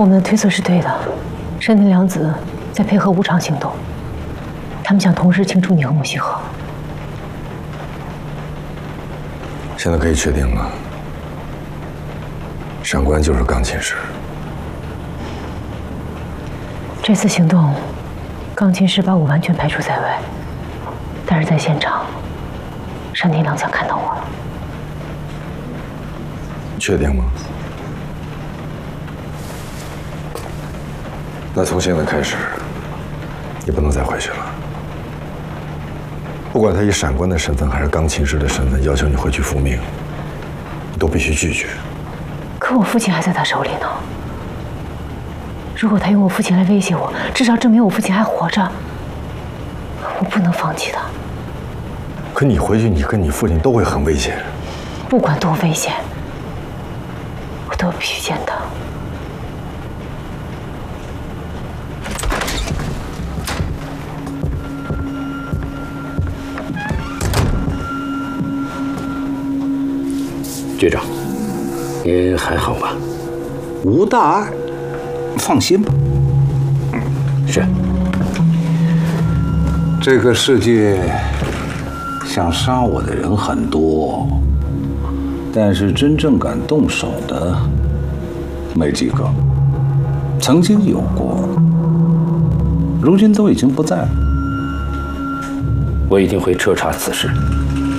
我们的推测是对的，山田良子在配合无常行动，他们想同时清除你和木西河。 现在可以确定了，上官就是钢琴师。 这次行动，钢琴师把我完全排除在外，但是在现场，山田良子看到我了。 确定吗？那从现在开始，你不能再回去了。不管他以闪官的身份还是钢琴师的身份要求你回去复命，你都必须拒绝。 可我父亲还在他手里呢。如果他用我父亲来威胁我，至少证明我父亲还活着。我不能放弃他。 可你回去，你跟你父亲都会很危险。 不管多危险，我都必须见他。 局长，您还好吧？ 无大碍，放心吧。 是。 这个世界想杀我的人很多，但是真正敢动手的没几个。曾经有过，如今都已经不在了。 我一定会彻查此事。